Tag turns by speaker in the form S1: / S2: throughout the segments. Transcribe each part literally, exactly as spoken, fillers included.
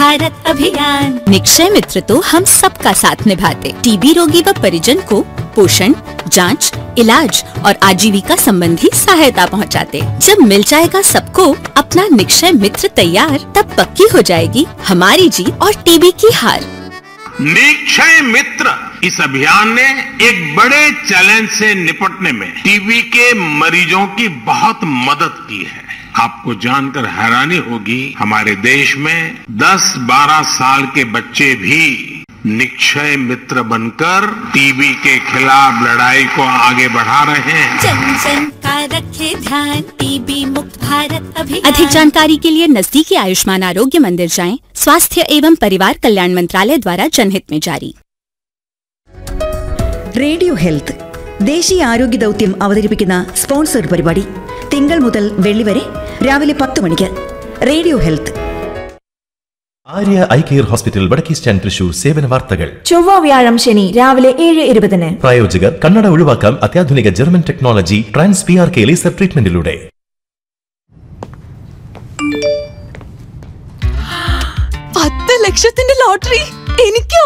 S1: भारत अभियान। निक्षय मित्र तो हम सबका साथ निभाते, टीबी रोगी व परिजन को पोषण, जांच, इलाज और आजीविका संबंधी सहायता पहुंचाते। जब मिल जाएगा सबको अपना निक्षय मित्र तैयार, तब पक्की हो जाएगी हमारी जीत और टीबी की हार।
S2: निक्षय मित्र इस अभियान ने एक बड़े चैलेंज से निपटने में टीबी के मरीजों की बहुत मदद की है। आपको जानकर हैरानी होगी, हमारे देश में दस बारह साल के बच्चे भी निक्षय मित्र बनकर टीबी के खिलाफ लड़ाई को आगे बढ़ा रहे हैं।
S1: जन जन का रखे ध्यान, टीबी मुक्त भारत अभियान। अधिक जानकारी के लिए नजदीकी आयुष्मान आरोग्य मंदिर जाएं। स्वास्थ्य एवं परिवार कल्याण मंत्रालय द्वारा जनहित में जारी।
S3: റേഡിയോ ഹെൽത്ത് ദേശീയ ആരോഗ്യ ദൗത്യം അവതരിപ്പിക്കുന്ന സ്പോൺസർഡ് പരിപാടി തിങ്കൾ മുതൽ വെള്ളി വരെ രാവിലെ പത്ത് മണിക്ക്. Radio health.
S4: Arya eye care hospital വടക്കേസ്റ്റാൻ Thrissur സേവന വാർത്തകൾ
S5: ചൊവ്വ വ്യാഴം ശനി രാവിലെ ഏഴ് ഇരുപതിന്.
S4: പ്രായോജകർ കണ്ണട ഒഴിവാക്കാം അത്യാധുനിക German technology trans P R K laser ട്രീറ്റ്മെന്റിലൂടെ.
S6: പത്ത് ലക്ഷത്തിന്റെ ലോട്ടറി എനിക്കോ?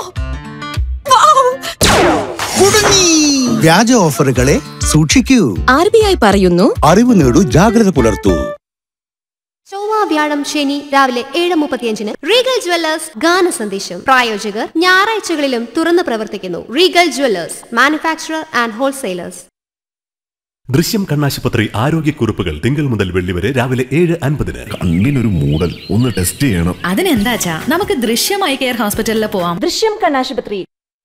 S7: വ്യാജ ഓഫറുകളെ സൂക്ഷിക്കൂ.
S6: ആർ ബി ഐ പറയുന്നു,
S7: അറിവ് നേടൂ, ജാഗ്രത പുലർത്തൂ.
S8: ചൊവ്വ വ്യാഴം ശനി രാവിലെ ഏഴ് മുപ്പത്തിയഞ്ചിന് റീഗൽ ജ്വല്ലേഴ്സ് ഗാന സന്ദേശം. പ്രായോജകർ ഞായറാഴ്ചകളിലും തുറന്നു പ്രവർത്തിക്കുന്നു. Regal Jewellers, manufacturer and wholesalers.
S9: ദൃശ്യം കണ്ണാശുപത്രി ആരോഗ്യക്കുറിപ്പുകൾ തിങ്കൾ മുതൽ വെള്ളി വരെ രാവിലെ ഏഴ് അൻപതിന്.
S10: കണ്ണിനൊരു മൂടൽ, ഒന്ന് ടെസ്റ്റ് ചെയ്യണം.
S6: അതിനെന്താച്ചാ നമുക്ക് ദൃശ്യം ഐ കെയർ ഹോസ്പിറ്റലിൽ പോവാം.
S5: ദൃശ്യം കണ്ണാശുപത്രി.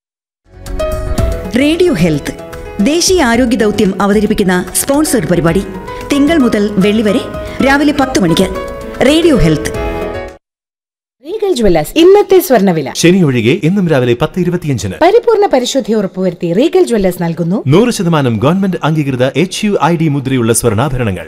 S3: റേഡിയോ ഹെൽത്ത് ദേശീയ ആരോഗ്യ ദൗത്യം അവതരിപ്പിക്കുന്ന സ്പോൺസർഡ് പരിപാടി തിങ്കൾ മുതൽ വെള്ളി വരെ രാവിലെ പത്ത് മണിക്ക്. Radio health.
S5: റീഗൽ ജ്വല്ലേഴ്സ് ഇന്നത്തെ സ്വർണ്ണവില.
S4: ശനി ഒഴികെ ഇന്നും രാവിലെ പത്ത് ഇരുപത്തിയഞ്ചിന്.
S5: പരിപൂർണ പരിശുദ്ധി ഉറപ്പുവരുത്തി റീഗൽ ജ്വല്ലേഴ്സ് നൽകുന്നു
S4: നൂറ് ശതമാനം ഗവൺമെന്റ് അംഗീകൃത എച്ച് യു ഐ ഡി മുദ്രയുള്ള സ്വർണ്ണാഭരണങ്ങൾ.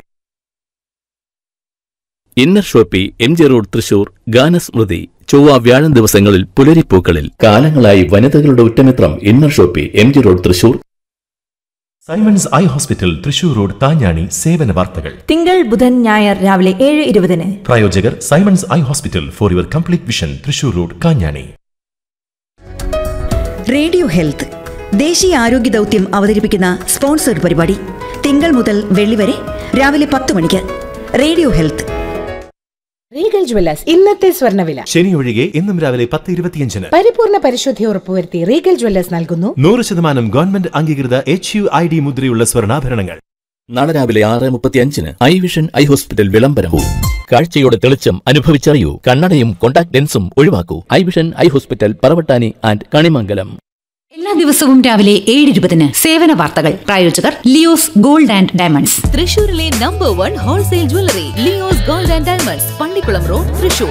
S11: Inner Shopee M G road Thrissur. ഗാനസ്മൃതി ചൊവ്വ വ്യാഴം ദിവസങ്ങളിൽ പുലരിപ്പൂക്കളിൽ. കാലങ്ങളായി വനിതകളുടെ ഉറ്റമിത്രം inner Shopee M G road Thrissur.
S4: Symons eye hospital Thrissur road താഞ്ഞാണി സേവന വാർത്തകൾ.
S5: തിങ്കൾ ബുധൻ ഞായർ രാവിലെ ഏഴ് ഇരുപതിന്.
S4: പ്രായോജകർ Symons eye hospital for your complete vision Thrissur road Kanjani.
S3: Radio health ദേശീയ ആരോഗ്യ ദൗത്യം അവതരിപ്പിക്കുന്ന സ്പോൺസർഡ് പരിപാടി തിങ്കൾ മുതൽ വെള്ളി വരെ രാവിലെ പത്ത് മണിക്ക്. Radio health.
S5: റീഗൽ ജ്വല്ലേഴ്സ് ഇന്നത്തെ സ്വർണ്ണവില.
S4: ശനി ഒഴികെ ഇന്നും രാവിലെ പത്ത് ഇരുപത്തിയഞ്ചിന്.
S5: പരിപൂർണ പരിശുദ്ധി ഉറപ്പുവരുത്തി റീഗൽ ജ്വല്ലേഴ്സ് നൽകുന്നു
S4: നൂറ് ശതമാനം ഗവൺമെന്റ് അംഗീകൃത എച്ച് യു ഐ ഡി മുദ്രയുള്ള സ്വർണ്ണാഭരണങ്ങൾ.
S11: നാളെ രാവിലെ ആറ് മുപ്പത്തിയഞ്ചിന് ഐ വിഷൻ ഐ ഹോസ്പിറ്റൽ വിളംബരവും. കാഴ്ചയുടെ തെളിച്ചം അനുഭവിച്ചറിയൂ. കണ്ണടയും contact ലെൻസും ഒഴിവാക്കൂ. I vision eye hospital Paravattani and Kanimangalam.
S12: എല്ലാ ദിവസവും രാവിലെ ഏഴ് ഇരുപതിന് സേവന വാർത്തകൾ. പ്രായോജകർ ലിയോസ് ഗോൾഡ് ആൻഡ് ഡയമണ്ട്സ്.
S6: തൃശൂരിലെ number one wholesale jewellery Leo's gold and diamonds, Pallikkulam road, Thrissur.